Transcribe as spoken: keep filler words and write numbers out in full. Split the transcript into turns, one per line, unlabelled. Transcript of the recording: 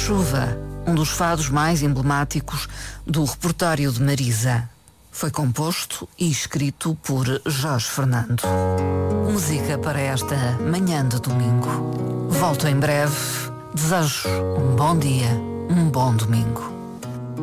Chuva, um dos fados mais emblemáticos do repertório de Marisa. Foi composto e escrito por Jorge Fernando. Música para esta manhã de domingo. Volto em breve. Desejo um bom dia, um bom domingo.